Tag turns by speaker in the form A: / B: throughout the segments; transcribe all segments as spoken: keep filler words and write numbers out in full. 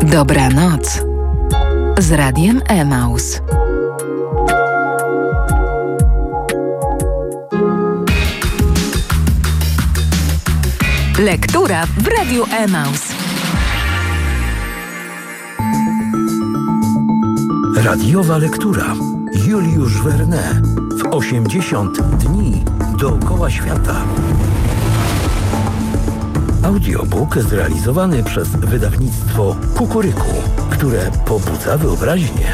A: Dobranoc z Radiem Emaus. Lektura w Radiu Emaus.
B: Radiowa lektura. Juliusz Verne w osiemdziesiąt dni dookoła świata. Audiobook zrealizowany przez wydawnictwo Kukuryku, które pobudza wyobraźnię.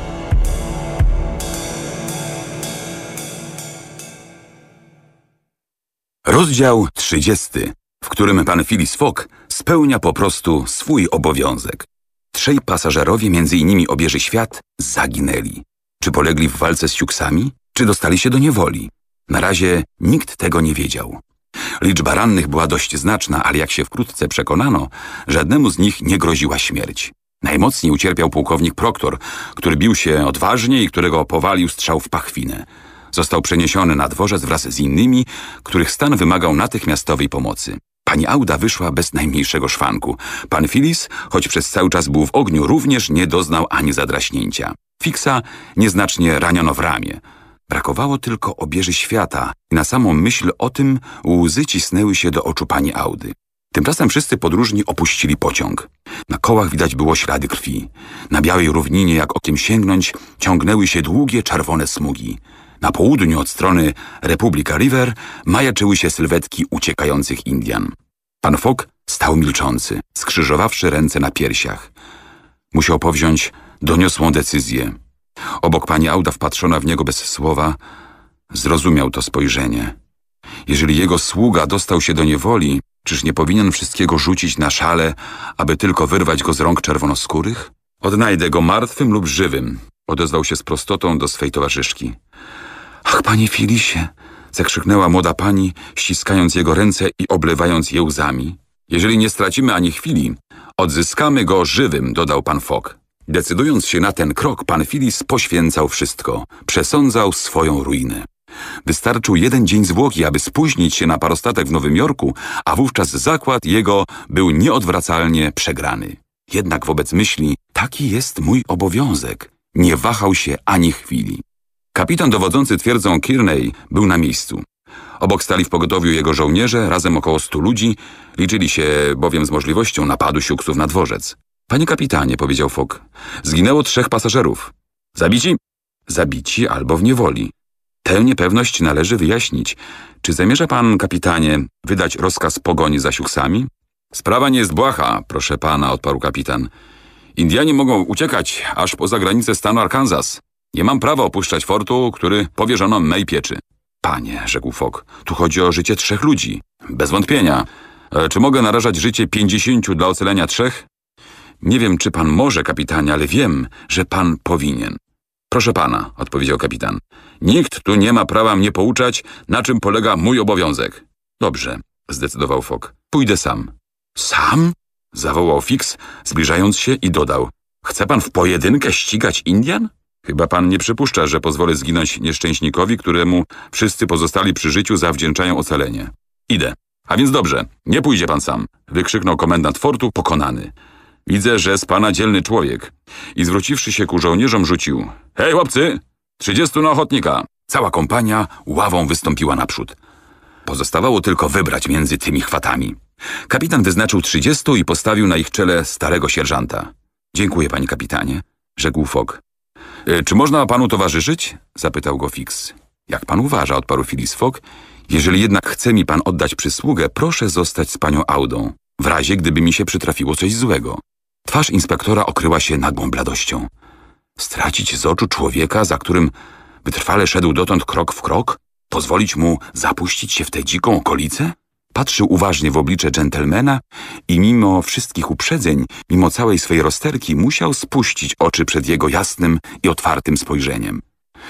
C: Rozdział trzydziesty, w którym pan Phileas Fogg spełnia po prostu swój obowiązek. Trzej pasażerowie, między innymi obieży świat, zaginęli. Czy polegli w walce z Siuksami, czy dostali się do niewoli? Na razie nikt tego nie wiedział. Liczba rannych była dość znaczna, ale jak się wkrótce przekonano, żadnemu z nich nie groziła śmierć. Najmocniej ucierpiał pułkownik Proctor, który bił się odważnie i którego powalił strzał w pachwinę. Został przeniesiony na dworzec wraz z innymi, których stan wymagał natychmiastowej pomocy. Pani Auda wyszła bez najmniejszego szwanku. Pan Phileas, choć przez cały czas był w ogniu, również nie doznał ani zadraśnięcia. Fixa nieznacznie raniono w ramię. Brakowało tylko obieży świata i na samą myśl o tym łzy cisnęły się do oczu pani Audy. Tymczasem wszyscy podróżni opuścili pociąg. Na kołach widać było ślady krwi. Na białej równinie, jak okiem sięgnąć, ciągnęły się długie czerwone smugi. Na południu od strony Republica River majaczyły się sylwetki uciekających Indian. Pan Fogg stał milczący, skrzyżowawszy ręce na piersiach. Musiał powziąć doniosłą decyzję. Obok pani Auda, wpatrzona w niego bez słowa, zrozumiał to spojrzenie. Jeżeli jego sługa dostał się do niewoli, czyż nie powinien wszystkiego rzucić na szale, aby tylko wyrwać go z rąk czerwonoskórych? Odnajdę go martwym lub żywym, odezwał się z prostotą do swej towarzyszki. Ach, panie Filisie, zakrzyknęła młoda pani, ściskając jego ręce i oblewając je łzami. Jeżeli nie stracimy ani chwili, odzyskamy go żywym, dodał pan Fogg. Decydując się na ten krok, pan Phileas poświęcał wszystko. Przesądzał swoją ruinę. Wystarczył jeden dzień zwłoki, aby spóźnić się na parostatek w Nowym Jorku, a wówczas zakład jego był nieodwracalnie przegrany. Jednak wobec myśli, taki jest mój obowiązek, nie wahał się ani chwili. Kapitan dowodzący twierdzą Kearney był na miejscu. Obok stali w pogotowiu jego żołnierze, razem około stu ludzi, liczyli się bowiem z możliwością napadu Siuksów na dworzec. Panie kapitanie, powiedział Fogg, zginęło trzech pasażerów. Zabici? Zabici albo w niewoli. Tę niepewność należy wyjaśnić. Czy zamierza pan, kapitanie, wydać rozkaz pogoni za Siuksami? Sprawa nie jest błaha, proszę pana, odparł kapitan. Indianie mogą uciekać aż poza granicę stanu Arkansas. Nie mam prawa opuszczać fortu, który powierzono mej pieczy. Panie, rzekł Fogg, tu chodzi o życie trzech ludzi. Bez wątpienia. E, czy mogę narażać życie pięćdziesięciu dla ocalenia trzech? Nie wiem, czy pan może, kapitanie, ale wiem, że pan powinien. Proszę pana, odpowiedział kapitan. Nikt tu nie ma prawa mnie pouczać, na czym polega mój obowiązek. Dobrze, zdecydował Fogg. Pójdę sam. Sam? Zawołał Fix, zbliżając się i dodał. Chce pan w pojedynkę ścigać Indian? Chyba pan nie przypuszcza, że pozwolę zginąć nieszczęśnikowi, któremu wszyscy pozostali przy życiu zawdzięczają ocalenie. Idę. A więc dobrze, nie pójdzie pan sam, wykrzyknął komendant fortu pokonany. Widzę, że z pana dzielny człowiek. I zwróciwszy się ku żołnierzom rzucił. Hej, chłopcy! Trzydziestu na ochotnika! Cała kompania ławą wystąpiła naprzód. Pozostawało tylko wybrać między tymi chwatami. Kapitan wyznaczył trzydziestu i postawił na ich czele starego sierżanta. Dziękuję, panie kapitanie, rzekł Fogg. E, czy można panu towarzyszyć? Zapytał go Fix. Jak pan uważa, odparł Phileas Fogg. Jeżeli jednak chce mi pan oddać przysługę, proszę zostać z panią Audą, w razie gdyby mi się przytrafiło coś złego. Twarz inspektora okryła się nagłą bladością. Stracić z oczu człowieka, za którym wytrwale szedł dotąd krok w krok? Pozwolić mu zapuścić się w tę dziką okolicę? Patrzył uważnie w oblicze dżentelmena i mimo wszystkich uprzedzeń, mimo całej swej rozterki, musiał spuścić oczy przed jego jasnym i otwartym spojrzeniem.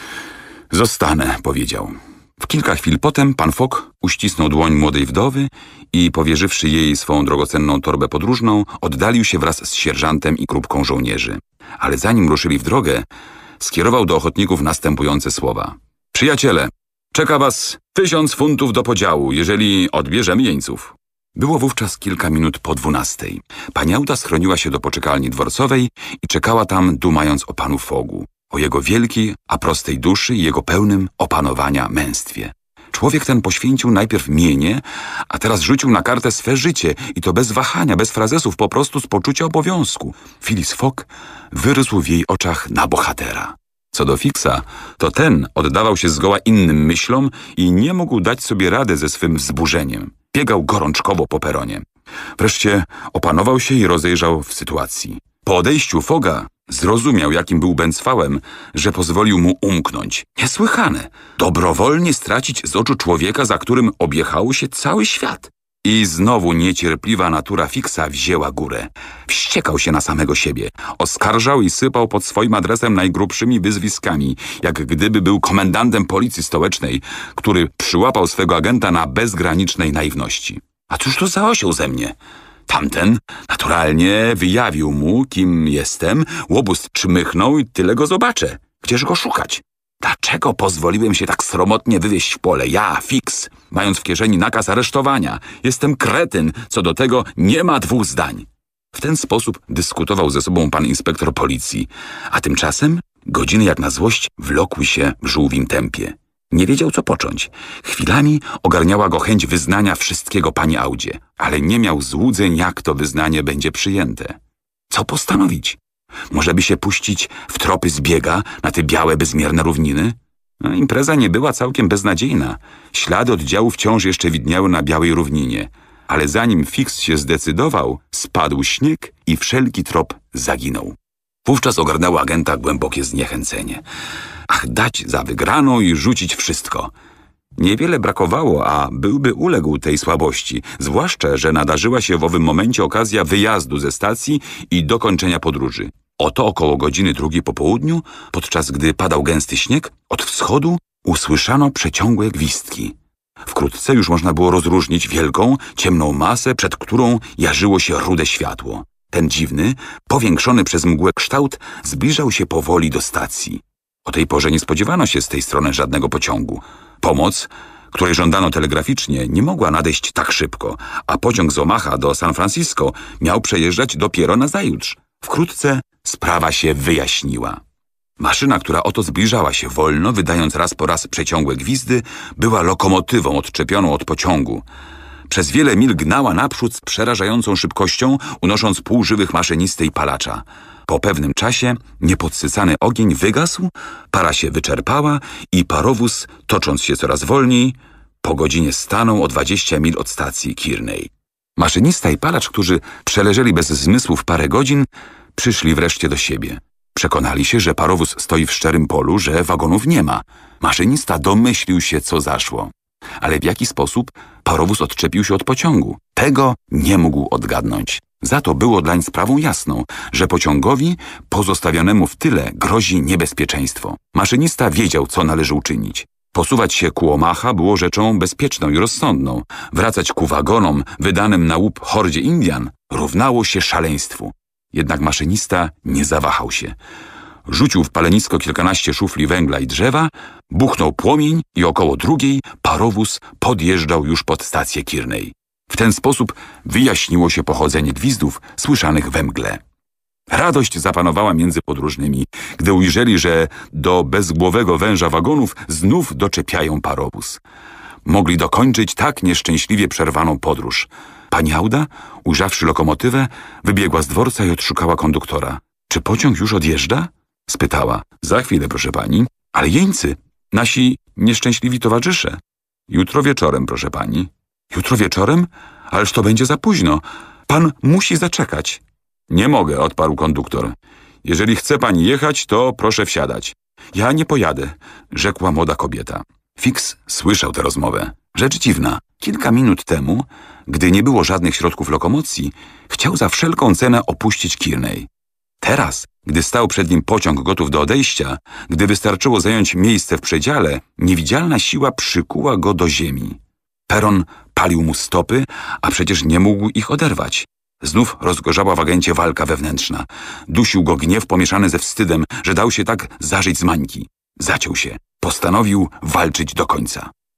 C: Zostanę, powiedział. W kilka chwil potem pan Fogg uścisnął dłoń młodej wdowy i, powierzywszy jej swą drogocenną torbę podróżną, oddalił się wraz z sierżantem i grupką żołnierzy. Ale zanim ruszyli w drogę, skierował do ochotników następujące słowa. Przyjaciele, czeka was tysiąc funtów do podziału, jeżeli odbierzemy jeńców. Było wówczas kilka minut po dwunastej. Pani Auda schroniła się do poczekalni dworcowej i czekała tam, dumając o panu Foggu, o jego wielkiej, a prostej duszy i jego pełnym opanowania męstwie. Człowiek ten poświęcił najpierw mienie, a teraz rzucił na kartę swe życie i to bez wahania, bez frazesów, po prostu z poczucia obowiązku. Phileas Fogg wyrósł w jej oczach na bohatera. Co do Fixa, to ten oddawał się zgoła innym myślom i nie mógł dać sobie rady ze swym wzburzeniem. Biegał gorączkowo po peronie. Wreszcie opanował się i rozejrzał w sytuacji. Po odejściu Fogga zrozumiał, jakim był bęcwałem, że pozwolił mu umknąć. Niesłychane! Dobrowolnie stracić z oczu człowieka, za którym objechało się cały świat. I znowu niecierpliwa natura Fixa wzięła górę. Wściekał się na samego siebie. Oskarżał i sypał pod swoim adresem najgrubszymi wyzwiskami, jak gdyby był komendantem policji stołecznej, który przyłapał swego agenta na bezgranicznej naiwności. A cóż to za osioł ze mnie? Tamten naturalnie wyjawił mu, kim jestem, łobuz czmychnął i tyle go zobaczę. Gdzież go szukać? Dlaczego pozwoliłem się tak sromotnie wywieźć w pole? Ja, Fix, mając w kieszeni nakaz aresztowania. Jestem kretyn, co do tego nie ma dwóch zdań. W ten sposób dyskutował ze sobą pan inspektor policji, a tymczasem godziny jak na złość wlokły się w żółwim tempie. Nie wiedział, co począć. Chwilami ogarniała go chęć wyznania wszystkiego pani Audzie, ale nie miał złudzeń, jak to wyznanie będzie przyjęte. Co postanowić? Może by się puścić w tropy zbiega na te białe, bezmierne równiny? No, impreza nie była całkiem beznadziejna. Ślady oddziału wciąż jeszcze widniały na białej równinie. Ale zanim Fix się zdecydował, spadł śnieg i wszelki trop zaginął. Wówczas ogarnęło agenta głębokie zniechęcenie. Ach, dać za wygraną i rzucić wszystko. Niewiele brakowało, a byłby uległ tej słabości, zwłaszcza, że nadarzyła się w owym momencie okazja wyjazdu ze stacji i dokończenia podróży. Oto około godziny drugiej po południu, podczas gdy padał gęsty śnieg, od wschodu usłyszano przeciągłe gwizdki. Wkrótce już można było rozróżnić wielką, ciemną masę, przed którą jarzyło się rude światło. Ten dziwny, powiększony przez mgłę kształt zbliżał się powoli do stacji. O tej porze nie spodziewano się z tej strony żadnego pociągu. Pomoc, której żądano telegraficznie, nie mogła nadejść tak szybko, a pociąg z Omaha do San Francisco miał przejeżdżać dopiero nazajutrz. Wkrótce sprawa się wyjaśniła. Maszyna, która oto zbliżała się wolno, wydając raz po raz przeciągłe gwizdy, była lokomotywą odczepioną od pociągu. Przez wiele mil gnała naprzód z przerażającą szybkością, unosząc półżywych maszynistę i palacza. Po pewnym czasie niepodsycany ogień wygasł, para się wyczerpała i parowóz, tocząc się coraz wolniej, po godzinie stanął o dwadzieścia mil od stacji Kearney. Maszynista i palacz, którzy przeleżeli bez zmysłów parę godzin, przyszli wreszcie do siebie. Przekonali się, że parowóz stoi w szczerym polu, że wagonów nie ma. Maszynista domyślił się, co zaszło. Ale w jaki sposób parowóz odczepił się od pociągu? Tego nie mógł odgadnąć. Za to było dlań sprawą jasną, że pociągowi pozostawionemu w tyle grozi niebezpieczeństwo. Maszynista wiedział, co należy uczynić. Posuwać się ku Omaha było rzeczą bezpieczną i rozsądną. Wracać ku wagonom wydanym na łup hordzie Indian równało się szaleństwu. Jednak maszynista nie zawahał się. Rzucił w palenisko kilkanaście szufli węgla i drzewa, buchnął płomień i około drugiej parowóz podjeżdżał już pod stację Kearney. W ten sposób wyjaśniło się pochodzenie gwizdów słyszanych we mgle. Radość zapanowała między podróżnymi, gdy ujrzeli, że do bezgłowego węża wagonów znów doczepiają parowóz. Mogli dokończyć tak nieszczęśliwie przerwaną podróż. Pani Auda, ujrzawszy lokomotywę, wybiegła z dworca i odszukała konduktora. Czy pociąg już odjeżdża? Spytała. Za chwilę, proszę pani. Ale jeńcy, nasi nieszczęśliwi towarzysze. Jutro wieczorem, proszę pani. Jutro wieczorem? Ależ to będzie za późno. Pan musi zaczekać. Nie mogę, odparł konduktor. Jeżeli chce pani jechać, to proszę wsiadać. Ja nie pojadę, rzekła młoda kobieta. Fix słyszał tę rozmowę. Rzecz dziwna. Kilka minut temu, gdy nie było żadnych środków lokomocji, chciał za wszelką cenę opuścić Kearney. Teraz, gdy stał przed nim pociąg gotów do odejścia, gdy wystarczyło zająć miejsce w przedziale, niewidzialna siła przykuła go do ziemi. Peron palił mu stopy, a przecież nie mógł ich oderwać. Znów rozgorzała w agencie walka wewnętrzna. Dusił go gniew pomieszany ze wstydem, że dał się tak zażyć z mańki. Zaciął się. Postanowił walczyć do końca.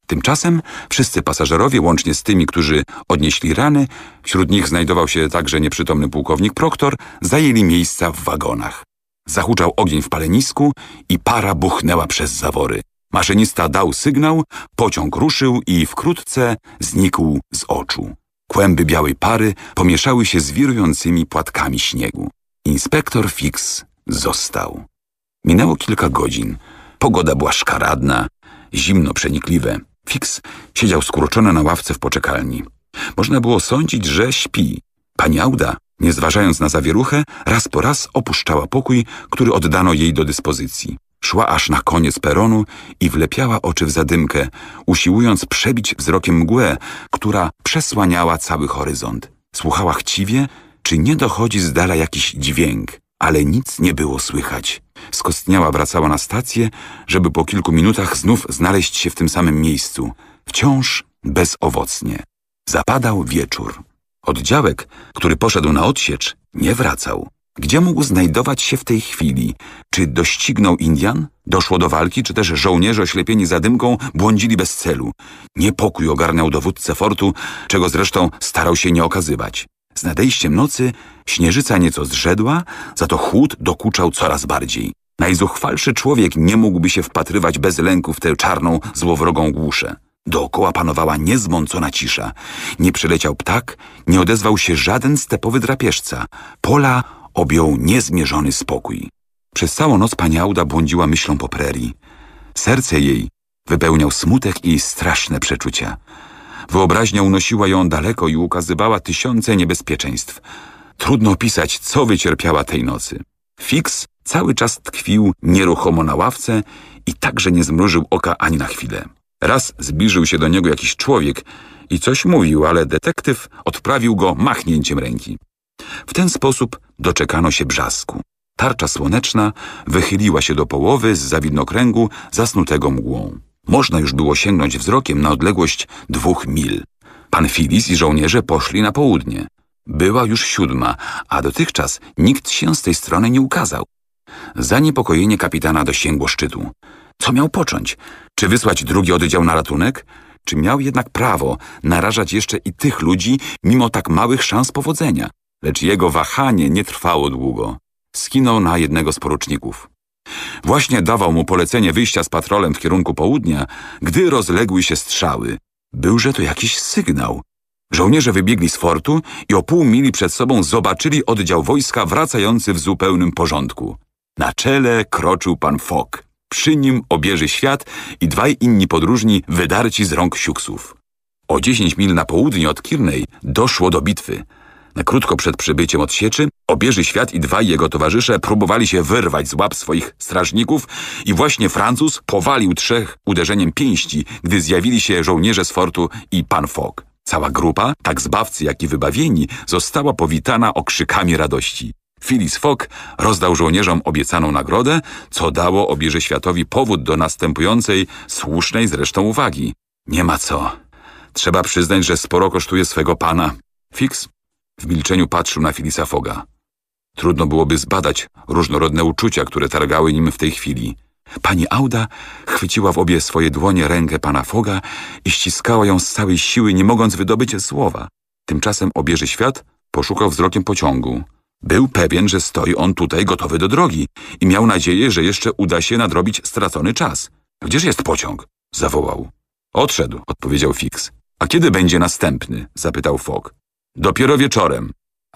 C: Tymczasem wszyscy pasażerowie, łącznie z tymi, którzy odnieśli rany, wśród nich znajdował się także nieprzytomny pułkownik Proktor, zajęli miejsca w wagonach. Zahuczał ogień w palenisku i para buchnęła przez zawory. Maszynista dał sygnał, pociąg ruszył i wkrótce znikł z oczu. Kłęby białej pary pomieszały się z wirującymi płatkami śniegu. Inspektor Fix został. Minęło kilka godzin. Pogoda była szkaradna, zimno przenikliwe. Fix siedział skurczony na ławce w poczekalni. Można było sądzić, że śpi. Pani Auda, nie zważając na zawieruchę, raz po raz opuszczała pokój, który oddano jej do dyspozycji. Szła aż na koniec peronu i wlepiała oczy w zadymkę, usiłując przebić wzrokiem mgłę, która przesłaniała cały horyzont. Słuchała chciwie, czy nie dochodzi z dala jakiś dźwięk, ale nic nie było słychać. Skostniała wracała na stację, żeby po kilku minutach znów znaleźć się w tym samym miejscu. Wciąż bezowocnie. Zapadał wieczór. Oddziałek, który poszedł na odsiecz, nie wracał. Gdzie mógł znajdować się w tej chwili? Czy doścignął Indian? Doszło do walki, czy też żołnierze oślepieni zadymką błądzili bez celu? Niepokój ogarniał dowódcę fortu, czego zresztą starał się nie okazywać. Z nadejściem nocy śnieżyca nieco zrzedła, za to chłód dokuczał coraz bardziej. Najzuchwalszy człowiek nie mógłby się wpatrywać bez lęku w tę czarną, złowrogą głuszę. Dookoła panowała niezmącona cisza. Nie przyleciał ptak, nie odezwał się żaden stepowy drapieżca. Pola objął niezmierzony spokój. Przez całą noc pani Auda błądziła myślą po prerii. Serce jej wypełniał smutek i straszne przeczucia. Wyobraźnia unosiła ją daleko i ukazywała tysiące niebezpieczeństw. Trudno opisać, co wycierpiała tej nocy. Fix cały czas tkwił nieruchomo na ławce i także nie zmrużył oka ani na chwilę. Raz zbliżył się do niego jakiś człowiek i coś mówił, ale detektyw odprawił go machnięciem ręki. W ten sposób doczekano się brzasku. Tarcza słoneczna wychyliła się do połowy z widnokręgu zasnutego mgłą. Można już było sięgnąć wzrokiem na odległość dwóch mil. Pan Filis i żołnierze poszli na południe. Była już siódma, a dotychczas nikt się z tej strony nie ukazał. Zaniepokojenie kapitana dosięgło szczytu. Co miał począć? Czy wysłać drugi oddział na ratunek? Czy miał jednak prawo narażać jeszcze i tych ludzi, mimo tak małych szans powodzenia? Lecz jego wahanie nie trwało długo. Skinął na jednego z poruczników. Właśnie dawał mu polecenie wyjścia z patrolem w kierunku południa, gdy rozległy się strzały. Byłże to jakiś sygnał. Żołnierze wybiegli z fortu i o pół mili przed sobą zobaczyli oddział wojska wracający w zupełnym porządku. Na czele kroczył pan Fogg. Przy nim obieży świat i dwaj inni podróżni wydarci z rąk siuksów. O dziesięć mil na południe od Kearney doszło do bitwy. Na krótko przed przybyciem odsieczy obieży świat i dwaj jego towarzysze próbowali się wyrwać z łap swoich strażników i właśnie Francuz powalił trzech uderzeniem pięści, gdy zjawili się żołnierze z fortu i pan Fogg. Cała grupa, tak zbawcy jak i wybawieni, została powitana okrzykami radości. Phileas Fogg rozdał żołnierzom obiecaną nagrodę, co dało obieży światowi powód do następującej, słusznej zresztą uwagi. Nie ma co. Trzeba przyznać, że sporo kosztuje swego pana. Fix w milczeniu patrzył na Philisa Fogga. Trudno byłoby zbadać różnorodne uczucia, które targały nim w tej chwili. Pani Auda chwyciła w obie swoje dłonie rękę pana Fogga i ściskała ją z całej siły, nie mogąc wydobyć słowa. Tymczasem obieży świat poszukał wzrokiem pociągu. Był pewien, że stoi on tutaj gotowy do drogi i miał nadzieję, że jeszcze uda się nadrobić stracony czas. Gdzież jest pociąg? Zawołał. Odszedł, odpowiedział Fix. A kiedy będzie następny? Zapytał Fogg. Dopiero wieczorem.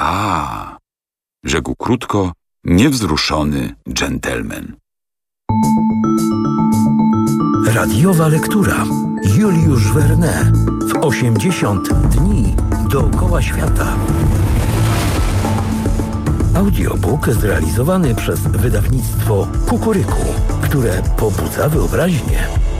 C: A, rzekł krótko, niewzruszony dżentelmen.
B: Radiowa lektura. Juliusz Verne w osiemdziesiąt dni dookoła świata. Audiobook zrealizowany przez wydawnictwo Kukuryku, które pobudza wyobraźnię.